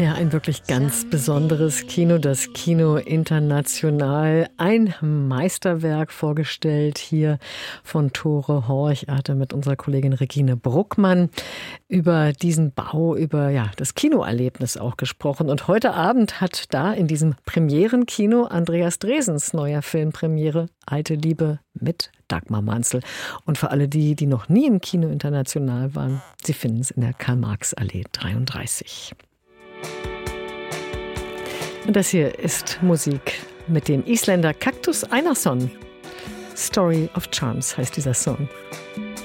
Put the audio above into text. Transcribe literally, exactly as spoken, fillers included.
Ja, ein wirklich ganz besonderes Kino, das Kino International. Ein Meisterwerk vorgestellt hier von Tore Horch. Er hatte mit unserer Kollegin Regine Bruckmann über diesen Bau, über ja, das Kinoerlebnis auch gesprochen. Und heute Abend hat da in diesem Premierenkino Andreas Dresens neuer Film Premiere Alte Liebe mit Dagmar Manzel. Und für alle die, die noch nie im Kino International waren, Sie finden es in der Karl-Marx-Allee dreiunddreißig. Und das hier ist Musik mit dem Isländer Kaktus Einarsson. Story of Charms heißt dieser Song.